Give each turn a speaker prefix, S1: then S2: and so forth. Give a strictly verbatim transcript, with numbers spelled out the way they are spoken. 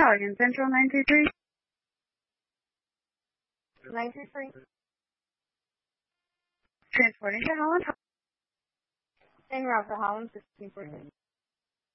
S1: Pelican Central nine two three.
S2: nine two three.
S1: Transporting to Holland.
S2: En route to Holland, sixteen fourteen.